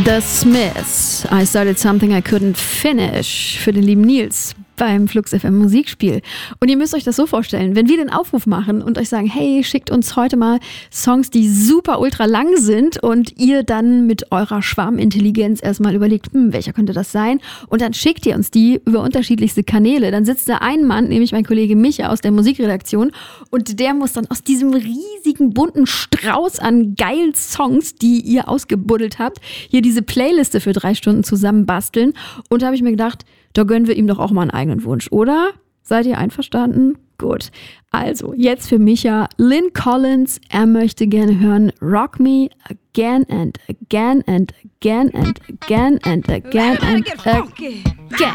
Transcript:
The Smiths, I Started Something I Couldn't Finish, für den lieben Nils beim Flux FM Musikspiel. Und ihr müsst euch das so vorstellen, wenn wir den Aufruf machen und euch sagen, hey, schickt uns heute mal Songs, die super ultra lang sind und ihr dann mit eurer Schwarmintelligenz erstmal überlegt, welcher könnte das sein? Und dann schickt ihr uns die über unterschiedlichste Kanäle. Dann sitzt da ein Mann, nämlich mein Kollege Micha aus der Musikredaktion, und der muss dann aus diesem riesigen bunten Strauß an geilen Songs, die ihr ausgebuddelt habt, hier diese Playliste für 3 Stunden zusammenbasteln. Und da habe ich mir gedacht, da gönnen wir ihm doch auch mal einen eigenen Wunsch, oder? Seid ihr einverstanden? Gut. Also, jetzt für Micha, Lynn Collins. Er möchte gerne hören Rock Me Again and Again and Again and Again and Again and Again.